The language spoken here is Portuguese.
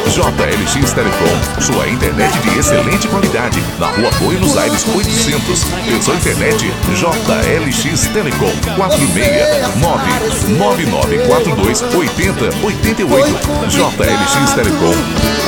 JLX Telecom, sua internet de excelente qualidade. Na Rua Buenos Aires 800. Pensou internet? JLX Telecom 469 9942 8088. JLX Telecom.